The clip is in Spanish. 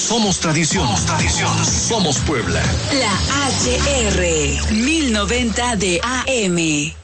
Somos tradición. Somos Puebla. La HR 1090 de AM.